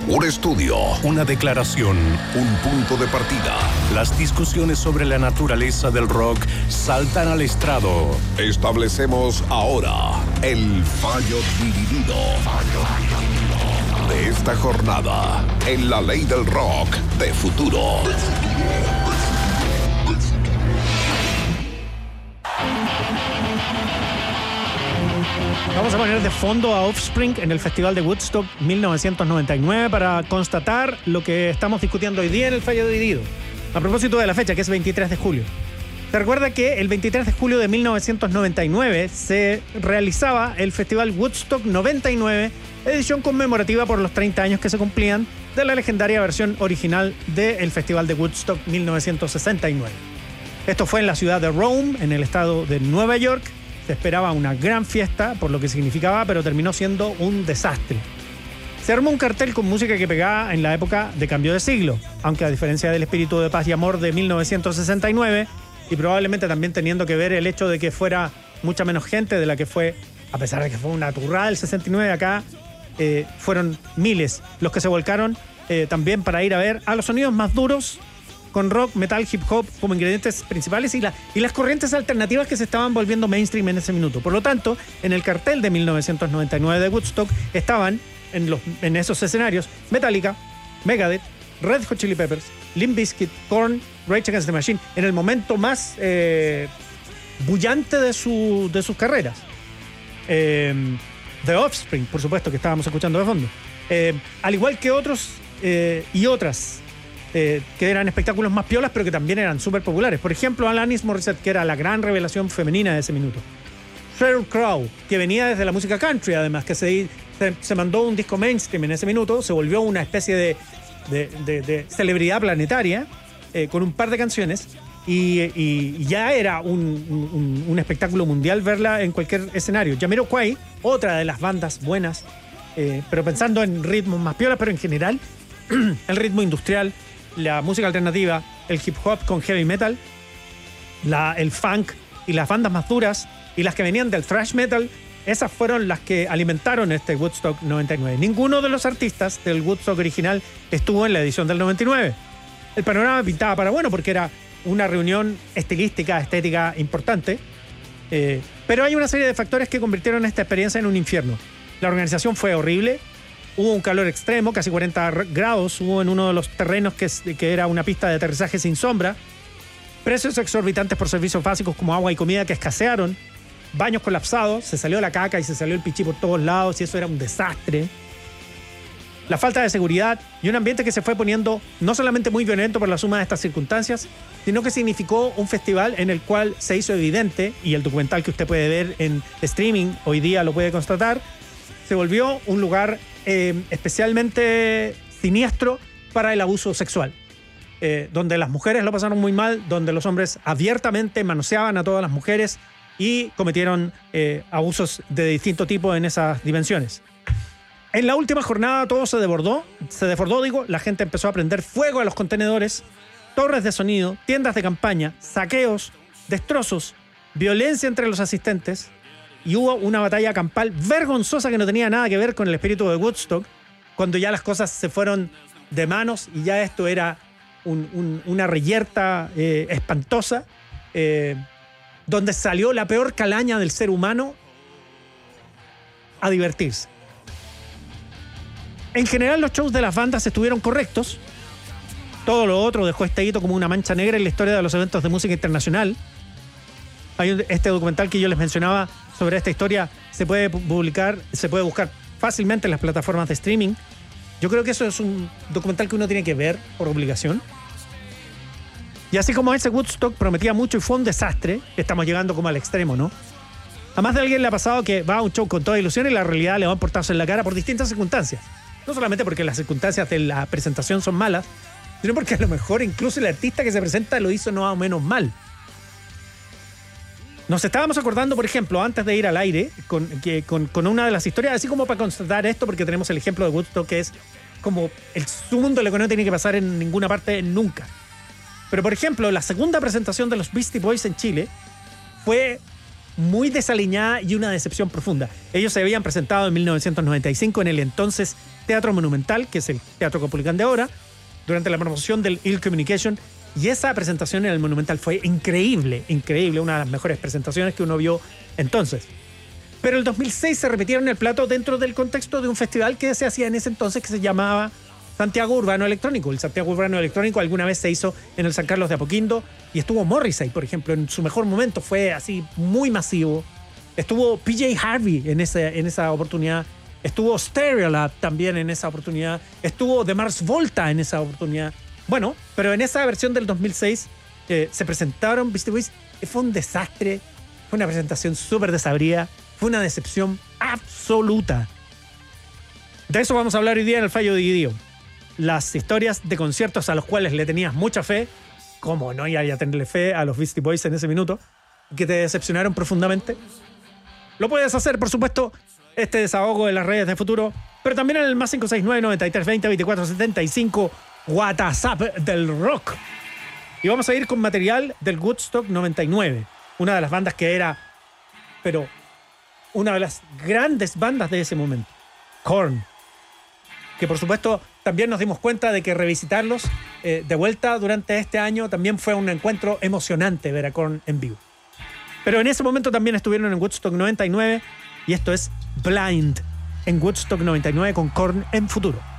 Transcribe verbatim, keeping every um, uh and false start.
Un estudio, una declaración, un punto de partida. Las discusiones sobre la naturaleza del rock saltan al estrado. Establecemos ahora el fallo dividido. Fallo dividido. De esta jornada, en la ley del rock de futuro. Vamos a poner de fondo a Offspring en el Festival de Woodstock mil novecientos noventa y nueve para constatar lo que estamos discutiendo hoy día en el fallo dividido. A propósito de la fecha, que es veintitrés de julio. Se recuerda que el veintitrés de julio de mil novecientos noventa y nueve se realizaba el Festival Woodstock noventa y nueve, edición conmemorativa por los treinta años que se cumplían de la legendaria versión original del Festival de Woodstock mil novecientos sesenta y nueve. Esto fue en la ciudad de Rome, en el estado de Nueva York. Se esperaba una gran fiesta por lo que significaba, pero terminó siendo un desastre. Se armó un cartel con música que pegaba en la época de cambio de siglo, aunque a diferencia del espíritu de paz y amor de mil novecientos sesenta y nueve, y probablemente también teniendo que ver el hecho de que fuera mucha menos gente de la que fue, a pesar de que fue una turrada el sesenta y nueve, acá eh, fueron miles los que se volcaron eh, también para ir a ver a los sonidos más duros, con rock, metal, hip hop como ingredientes principales y, la, y las corrientes alternativas que se estaban volviendo mainstream en ese minuto. Por lo tanto, en el cartel de mil novecientos noventa y nueve de Woodstock estaban en, los, en esos escenarios Metallica, Megadeth, Red Hot Chili Peppers, Limp Bizkit, Korn, Rage Against the Machine, en el momento más eh, bullante de, su, de sus carreras. Eh, The Offspring, por supuesto, que estábamos escuchando de fondo. Eh, al igual que otros eh, y otras Eh, que eran espectáculos más piolas, pero que también eran súper populares. Por ejemplo, Alanis Morissette, que era la gran revelación femenina de ese minuto. Sheryl Crow, que venía desde la música country, además, que se, se, se mandó un disco mainstream en ese minuto, se volvió una especie de, de, de, de celebridad planetaria, eh, con un par de canciones, y, y, y ya era un, un, un espectáculo mundial verla en cualquier escenario. Jamiroquai, otra de las bandas buenas, eh, pero pensando en ritmos más piolas, pero en general, el ritmo industrial, la música alternativa, el hip hop con heavy metal, la, el funk y las bandas más duras y las que venían del thrash metal, esas fueron las que alimentaron este Woodstock noventa y nueve. Ninguno de los artistas del Woodstock original estuvo en la edición del noventa y nueve. El panorama pintaba para bueno porque era una reunión estilística, estética importante, eh, pero hay una serie de factores que convirtieron esta experiencia en un infierno. La organización fue horrible. Hubo un calor extremo, casi cuarenta grados, hubo en uno de los terrenos que, es, que era una pista de aterrizaje sin sombra. Precios exorbitantes por servicios básicos como agua y comida que escasearon. Baños colapsados, se salió la caca y se salió el pichí por todos lados y eso era un desastre. La falta de seguridad y un ambiente que se fue poniendo no solamente muy violento por la suma de estas circunstancias, sino que significó un festival en el cual se hizo evidente, y el documental que usted puede ver en streaming hoy día lo puede constatar, se volvió un lugar eh, especialmente siniestro para el abuso sexual, eh, donde las mujeres lo pasaron muy mal, donde los hombres abiertamente manoseaban a todas las mujeres y cometieron eh, abusos de distinto tipo en esas dimensiones. En la última jornada todo se desbordó, se desbordó, digo, la gente empezó a prender fuego a los contenedores, torres de sonido, tiendas de campaña, saqueos, destrozos, violencia entre los asistentes. Y hubo una batalla campal vergonzosa que no tenía nada que ver con el espíritu de Woodstock, cuando ya las cosas se fueron de manos y ya esto era un, un, una reyerta eh, espantosa, eh, donde salió la peor calaña del ser humano a divertirse. En general los shows de las bandas estuvieron correctos. Todo lo otro dejó este hito como una mancha negra en la historia de los eventos de música internacional. Hay este documental que yo les mencionaba sobre esta historia, se puede publicar, se puede buscar fácilmente en las plataformas de streaming. Yo creo que eso es un documental que uno tiene que ver por obligación. Y así como ese Woodstock prometía mucho y fue un desastre, estamos llegando como al extremo, ¿no? A más de alguien le ha pasado que va a un show con toda ilusión y la realidad le va a portarse en la cara por distintas circunstancias. No solamente porque las circunstancias de la presentación son malas, sino porque a lo mejor incluso el artista que se presenta lo hizo no más o menos mal. Nos estábamos acordando, por ejemplo, antes de ir al aire, con, que, con, con una de las historias, así como para constatar esto, porque tenemos el ejemplo de Woodstock, que es como el mundo de lo que no tiene que pasar en ninguna parte nunca. Pero, por ejemplo, la segunda presentación de los Beastie Boys en Chile fue muy desaliñada y una decepción profunda. Ellos se habían presentado en mil novecientos noventa y cinco en el entonces Teatro Monumental, que es el Teatro Caupolicán de ahora, durante la promoción del Ill Communication, y esa presentación en el Monumental fue increíble, increíble, una de las mejores presentaciones que uno vio entonces. Pero el dos mil seis se repitieron el plato dentro del contexto de un festival que se hacía en ese entonces que se llamaba Santiago Urbano Electrónico. El Santiago Urbano Electrónico alguna vez se hizo en el San Carlos de Apoquindo y estuvo Morrissey, por ejemplo, en su mejor momento, fue así muy masivo. Estuvo P J Harvey en, ese, en esa oportunidad. Estuvo Stereolab también en esa oportunidad. Estuvo The Mars Volta en esa oportunidad. Bueno, pero en esa versión del dos mil seis eh, se presentaron Beastie Boys. Fue un desastre. Fue una presentación súper desabrida. Fue una decepción absoluta. De eso vamos a hablar hoy día en el Fallo Dividido. Las historias de conciertos a los cuales le tenías mucha fe, como no iba a tenerle fe a los Beastie Boys en ese minuto, que te decepcionaron profundamente. Lo puedes hacer, por supuesto, este desahogo de las redes de futuro, pero también en el más cinco seis nueve, noventa y tres veinte, veinticuatro setenta y cinco WhatsApp del rock. Y vamos a ir con material del Woodstock noventa y nueve, una de las bandas que era, pero una de las grandes bandas de ese momento, Korn, que por supuesto también nos dimos cuenta de que revisitarlos eh, de vuelta durante este año también fue un encuentro emocionante ver a Korn en vivo. Pero en ese momento también estuvieron en Woodstock noventa y nueve y esto es Blind en Woodstock noventa y nueve con Korn en futuro.